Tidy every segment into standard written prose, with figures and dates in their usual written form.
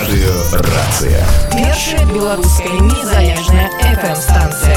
Радыёрацыя. Першая беларуская незалежная FM-станцыя.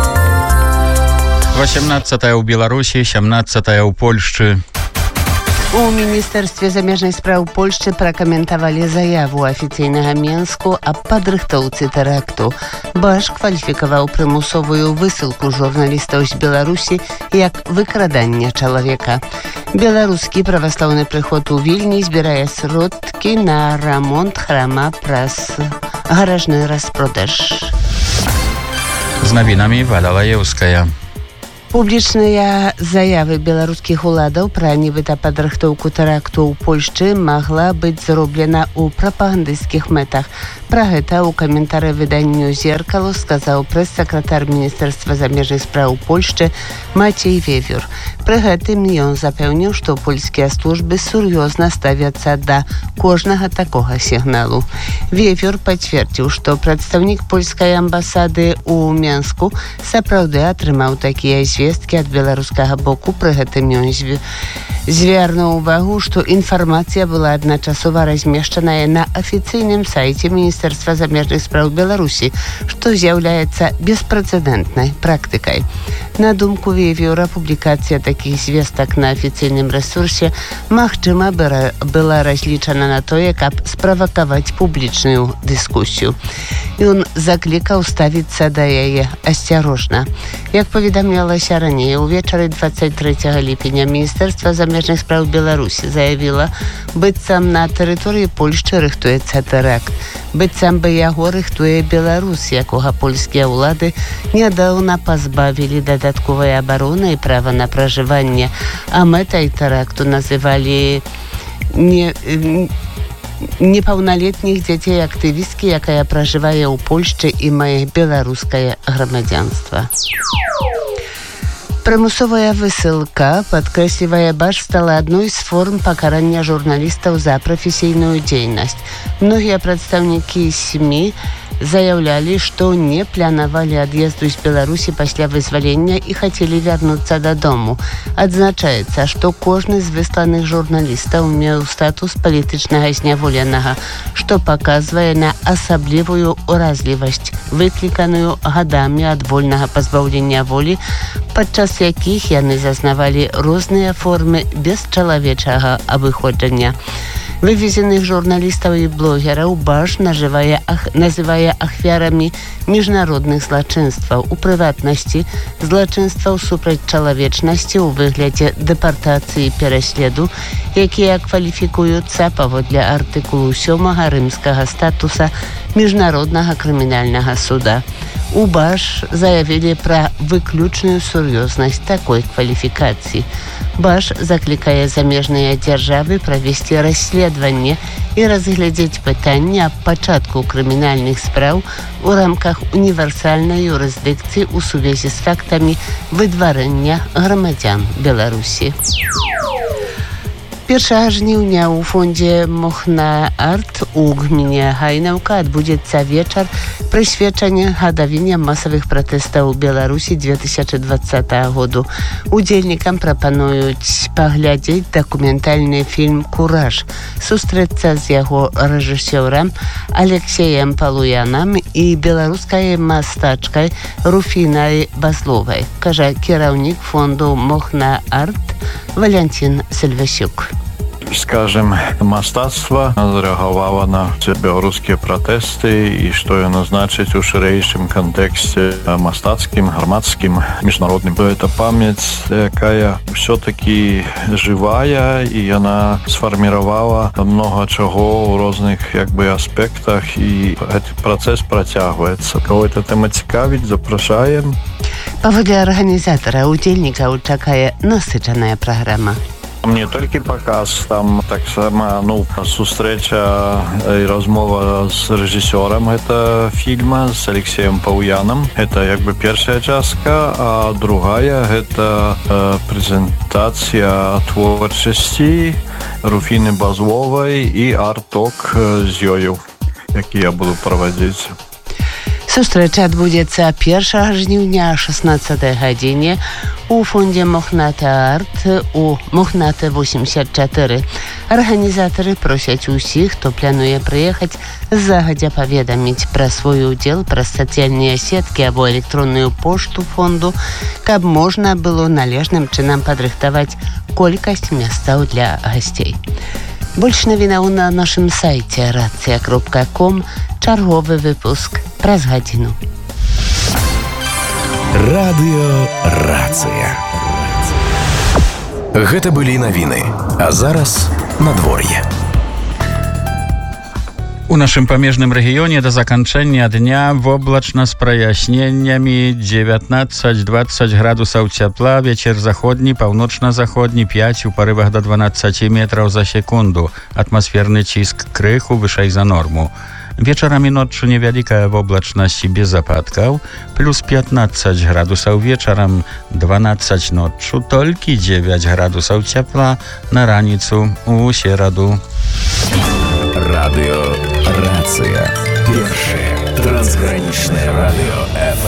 18 ў Беларусі, 17 ў Польшчы. У Міністэрстве замежных спраў Польшчы пракаментавалі заяву афіцыйнага Менску аб падрыхтоўцы тэракту. Баш кваліфікаваў прымусовую высылку журналістаў з Беларусі як выкраданне чалавека. Беларускі праваслаўны прыход у Вільні збірае сродкі на рамонт храма праз гаражны распродаж. З навінамі Валя Лаеўская. Публічныя заявы беларускіх уладаў пра нібыта падрыхтоўку тэракту ў Польшчы магла быць зроблена ў прапагандысцкіх мэтах. Пра гэта ў каментары выданню «Зеркало» сказаў прэс-сакратар Міністэрства замежных спраў Польшчы Мацей Вевюр. Пры гэтым ён запэўніў, што польскія службы сур'ёзна ставяцца да кожнага такога сігналу. Вевюр пацвердзіў, што прадстаўнік польскай амбасады ў Менску сапраўды атрымаў такія звесткі ад беларускага боку. Пры гэтым ён звярнуў увагу, што інфармацыя была адначасова размешчаная на афіцыйным сайце Міністэрства замежных спраў Беларусі, што з'яўляецца беспрэцэдэнтнай практыкай. На думку Вевюра, публікацыя такіх звестак на афіцыйным рэсурсе магчыма была разлічана на тое, каб справакаваць публічную дыскусію. Ён заклікаў ставіцца да яе асцярожна. Як паведамлялася раней, увечары 23 ліпеня Міністэрства замежных спраў Беларусі заявіла, быццам на тэрыторыі Польшчы рыхтуецца тэракт. Быццам бы яго рыхтуе беларус, якога польскія ўлады нядаўна пазбавілі дадатковай абароны і права на пражыванне, а мэтай тэракту называлі непаўналетніх дзяцей актывісткі, якая пражывае ў Польшчы і мае беларускае грамадзянства. Прымусовая высылка, падкрэслівае Баш, стала адной з форм пакарання журналістаў за прафесійную дзейнасць. Многія прадстаўнікі СМІ заяўлялі, што не планавалі ад'езду з Беларусі пасля вызвалення і хацелі вярнуцца дадому. Адзначаецца, што кожны з высланых журналістаў меў статус палітычнага зняволенага, што паказвае на асаблівую уразлівасць, выкліканую гадамі ад вольнага пазбаўлення волі, падчас якіх яны зазнавалі розныя формы бесчалавечага абыходжання. Вывезеных журналістаў і блогераў Баш называе ахвярамі міжнародных злачынстваў, у прыватнасці злачынстваў супраць чалавечнасці ў выглядзе дэпартацыі і пераследу, якія кваліфікуюцца паводле артыкулу 7 рымскага статуса Міжнароднага крымінальнага суда. У Баш заявілі пра выключную сур'ёзнасць такой кваліфікацыі. Баш заклікае замежныя дзяржавы правесці расследаванне і разглядзець пытанне аб пачатку крымінальных спраў у рамках універсальнай юрысдыкцыі ў сувязі з фактамі выдварэння грамадзян Беларусі. 1 жніўня ў фондзе Мохна Арт у гміне Гайнаўка адбудзецца вечар прысвечання гадавіне масавых пратэстаў у Беларусі 2020 году. Удзельнікам прапануюць паглядзець дакументальны фільм «Кураж», сустрэцца з яго рэжысёрам Алексеем Палуянам і беларускай мастачкай Руфінай Базловай, кажа кіраўнік фонду Мохна Арт Валянцін Сільвасюк. Скажем, мастацтва зарэагавала на беларускія пратэсты і што яно значыць у шырэйшым кантэксце мастацкім, грамадскім, міжнародным. Это памяць, якая ўсё-такі жывая, і яна сфарміравала многа чаго ў розных аспектах, і гэты працэс працягваецца. Кого эта тэма цікавіць, запрашаем. Паводле арганізатара удзельнікаў чакае насычаная праграма. Не толькі паказ, там таксама сустрэча і размова з рэжысёрам гэта фільма, з Алексеем Палуянам. Гэта першая частка, а другая гэта прэзентацыя творчасці Руфіны Базловай і арт-ток з ёю, які я буду правадзіць. Сустрэча адбудзецца 1 жніўня о 16 гадзіне у фонде Мохната Арт у Мохната 84. Арганізатары просяць усіх, хто плануе прыехаць, загадзя паведаміць пра свой удзел праз сацыяльныя сеткі або электронную пошту фонду, каб можна было належным чынам падрыхтаваць колькасць месцаў для гасцей. Больш навінаў на нашым сайце racja.com. Чарговы выпуск праз гадзіну. Радыё Рацыя. Гэта былі навіны, а зараз надвор'е. У нашым памежным рэгіёне да заканчэння дня воблачна з праясненнямі 19-20 градусаў цяпла, вецер заходні, паўночна-заходні 5 у парывах да 12 метраў за секунду. Атмасферны ціск крыху вышэй за норму. Вечарам і ноччу невялікая воблачнасць без ападкаў, плюс 15 градусаў вечарам, 12 ноччу, толькі 9 градусаў цяпла на раніцу у сераду. Радыё Рацыя. Першае трансгранічнае радыё